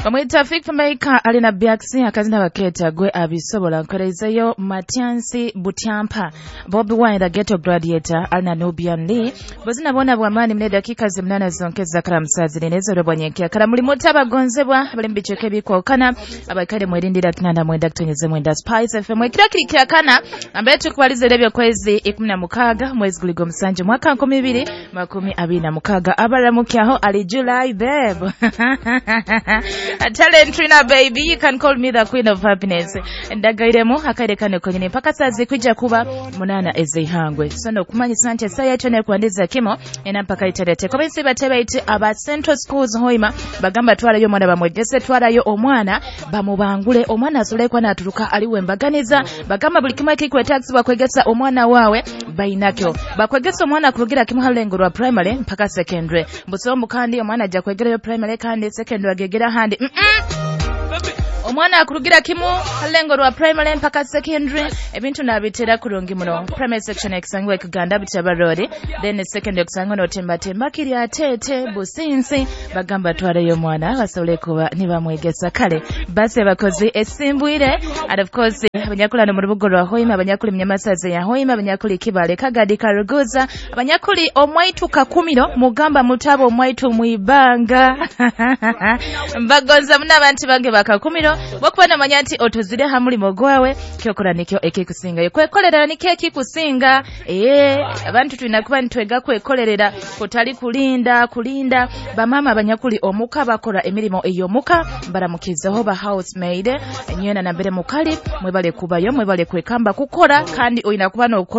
Bamwita Fik Maker alina Biaxi akazina baketa gwe abisobola nkolezeyo Matiansi Butyampa Bobby Wine the Ghetto Gladiator alina Nubian Lee bozina bona bwamani mne dakika zimnana zonkeza kala msazi linezo lobwanyekia kala mulimuta bagonzebwa balimbicheke bikokana abakade mwedindira tunanda mwenda kutunyeze mwenda Spice FM kila kili kana ambaye tukubalize lebyo kwezi 16 mwezi guligo msanje mwaka 2026 abalamukiaho ali July babe. A talent Trina baby, you can call me the queen of happiness. Ndagairemo akarekane konyene paka sazi kuja kuba munana ezihangwe. Sono kumanyi sante saya chone kuandiza kimo ena mpaka iterete. Kwa bensi bateba iti aba Central Schools hoima bagamba twala yo mwana bamwegese twala yo omwana bamubangule omwana azulekwa naturuka aliwe mbaganiza bagamba buli kimwe kikwe taxi bakwegesa omwana wawe bainakyo bakwegesa omwana kurugira kimu halengo rwa primary mpaka secondary mbuso kandi omwana ajja kwegera yo primary kandi secondary agegera handi omwana akurugira kimu halengo rwa primary mpaka secondary ebintu nabitera kurungi muno primary section ekisangwe kuganda bitaba road then secondary kusangwa no temba kiri atete businsi bagamba twale yo mwana basole kuba nibamwegesa kale base bakozi esimbwire and of course abanyakula no murubugo rwa hoima abanyakuli mnyamasaze ya hoima abanyakuli kibale kagadi karuguza abanyakuli omwaitu kakumiro mugamba mutabo omwaitu muibanga mbagonza muna abantu bange bakakumiro bokubana manyati otuzire hamuli mogwawe kyokora nikyo ekikusinga kwekolerera nikyo ekikusinga abantu tuinakuba ntwega kwekolerera kutali kulinda bamama abanyakuli omuka bakora emirimo eyomuka baramukizeho ba housemaid nyena nambere mukali mwebale kubayo mwebale kwekamba kukora kandi oyina kuba no